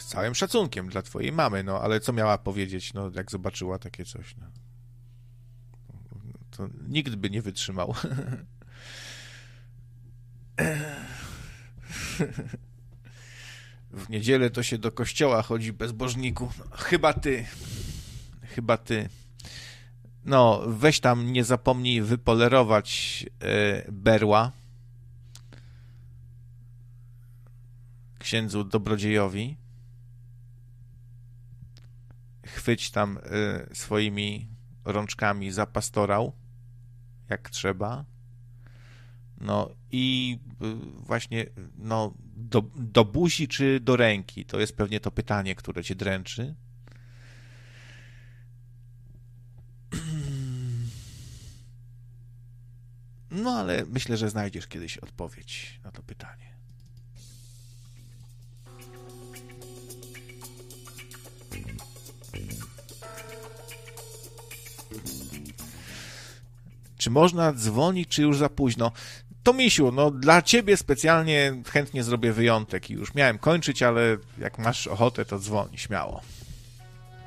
z całym szacunkiem dla twojej mamy, no ale co miała powiedzieć, no jak zobaczyła takie coś, no. To nikt by nie wytrzymał. W niedzielę to się do kościoła chodzi bezbożniku. No, chyba ty. No, weź tam, nie zapomnij wypolerować berła księdzu dobrodziejowi. Chwyć tam swoimi rączkami za pastorał, jak trzeba. No i właśnie no, do buzi czy do ręki? To jest pewnie to pytanie, które cię dręczy. No ale myślę, że znajdziesz kiedyś odpowiedź na to pytanie. Czy można dzwonić, czy już za późno? To misiu, no dla ciebie specjalnie chętnie zrobię wyjątek i już miałem kończyć, ale jak masz ochotę, to dzwoni, śmiało.